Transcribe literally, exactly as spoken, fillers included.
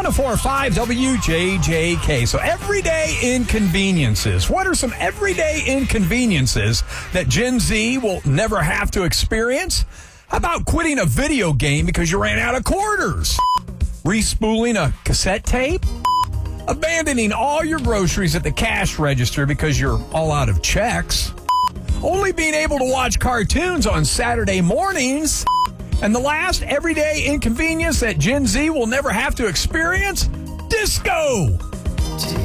oh four point five W J J K. So everyday inconveniences. What are some everyday inconveniences that Gen Z will never have to experience? How about quitting a video game because you ran out of quarters? Respooling a cassette tape? Abandoning all your groceries at the cash register because you're all out of checks? Only being able to watch cartoons on Saturday mornings? And the last everyday inconvenience that Gen Z will never have to experience? Disco!